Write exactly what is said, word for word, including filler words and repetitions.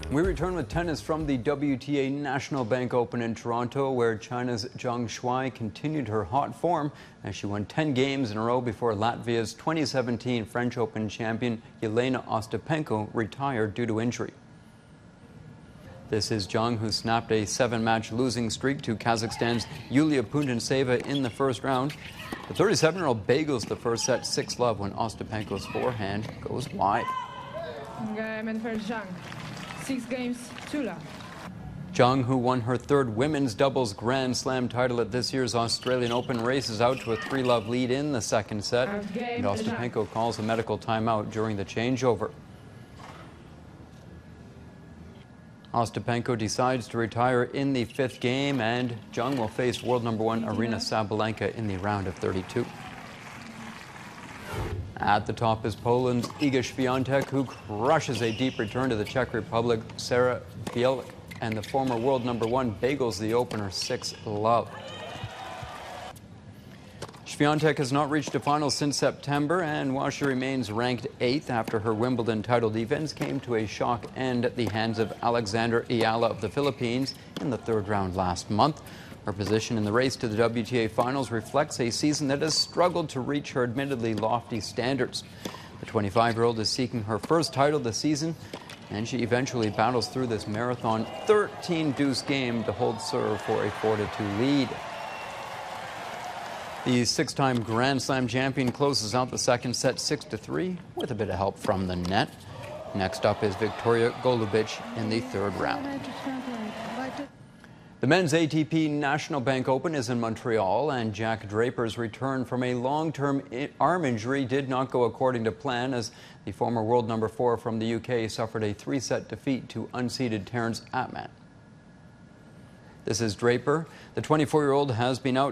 We return with tennis from the W T A National Bank Open in Toronto, where China's Zhang Shuai continued her hot form as she won ten games in a row before Latvia's twenty seventeen French Open champion Jelena Ostapenko retired due to injury. This is Zhang, who snapped a seven-match losing streak to Kazakhstan's Yulia Putintseva in the first round. The thirty-seven-year-old bagels the first set six love when Ostapenko's forehand goes wide. Game for Zhang. Six games, two love. Zhang, who won her third women's doubles Grand Slam title at this year's Australian Open, races out to a three love lead in the second set. And Ostapenko calls a medical timeout during the changeover. Ostapenko decides to retire in the fifth game, and Zhang will face world number one Aryna Sabalenka in the round of thirty-two. At the top is Poland's Iga Świątek, who crushes a deep return to the Czech Republic Sarah Bielik, and the former world number one bagels the opener six love. Świątek has not reached a final since September, and while she remains ranked eighth after her Wimbledon title defense came to a shock end at the hands of Alexander Ayala of the Philippines in the third round last month. Her position in the race to the W T A finals reflects a season that has struggled to reach her admittedly lofty standards. The twenty-five-year-old is seeking her first title this season, and she eventually battles through this marathon thirteen deuce game to hold serve for a four to two lead. The six-time Grand Slam champion closes out the second set six to three with a bit of help from the net. Next up is Victoria Golubic in the third round. The men's A T P National Bank Open is in Montreal, and Jack Draper's return from a long-term arm injury did not go according to plan, as the former world number four from the U K suffered a three-set defeat to unseeded Terence Atman. This is Draper. The twenty-four-year-old has been out